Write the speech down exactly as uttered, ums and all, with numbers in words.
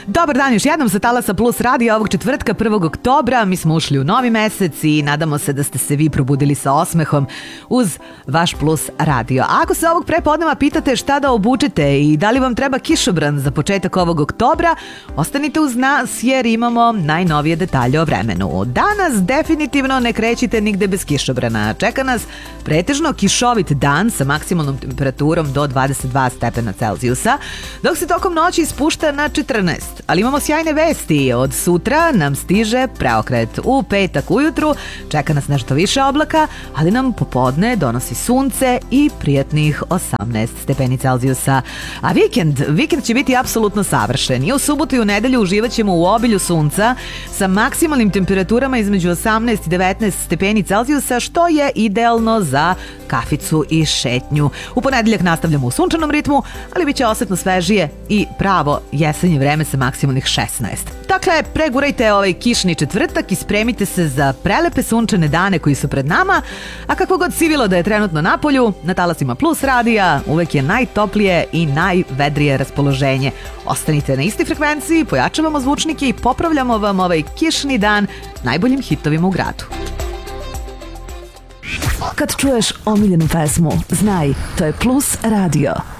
Dobar dan još jednom sa Talasa Plus radija ovog četvrtka prvog oktobra. Mi smo ušli u novi mesec i nadamo se da ste se vi probudili sa osmehom uz vaš Plus radio. A ako se ovog prepodneva pitate šta da obučete i da li vam treba kišobran za početak ovog oktobra, ostanite uz nas jer imamo najnovije detalje o vremenu. Danas definitivno ne krećite nigde bez kišobrana. Čeka nas pretežno kišovit dan sa maksimalnom temperaturom do dvadeset dva stepena Celzijusa, dok se tokom noći spušta na četrnaest. Ali imamo sjajne vesti. Od sutra nam stiže preokret. U petak ujutru čeka nas nešto više oblaka, ali nam popodne donosi sunce i prijatnih osamnaest stepeni Celzijusa. A vikend, vikend će biti apsolutno savršen. I u subotu i u nedelju uživat ćemo u obilju sunca sa maksimalnim temperaturama između osamnaest i devetnaest stepeni Celzijusa, što je idealno za kaficu i šetnju. U ponedeljak nastavljamo u sunčanom ritmu, ali bit će osetno svežije i pravo jesenje vreme sa maksimalnih šesnaest. Dakle, pregurajte ovaj kišni četvrtak i spremite se za prelepe sunčane dane koji su pred nama, a kako god sivilo da je trenutno napolju, na Talasima Plus radija uvek je najtoplije i najvedrije raspoloženje. Ostanite na istoj frekvenciji, pojačavamo zvučnike i popravljamo vam ovaj kišni dan najboljim hitovima u gradu. Kad čuješ omiljenu pesmu, znaj, to je Plus radio.